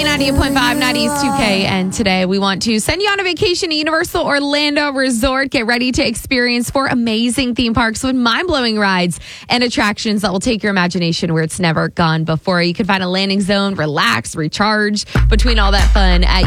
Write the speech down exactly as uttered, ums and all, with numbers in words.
B ninety-eight point five, nineties two K. And today we want to send you on a vacation to Universal Orlando Resort. Get ready to experience four amazing theme parks with mind-blowing rides and attractions that will take your imagination where it's never gone before. You can find a landing zone, relax, recharge between all that fun at